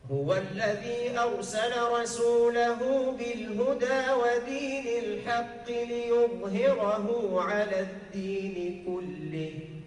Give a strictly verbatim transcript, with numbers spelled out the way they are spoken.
هو الذي أرسل رسوله بالهدى ودين الحق ليظهره على الدين كله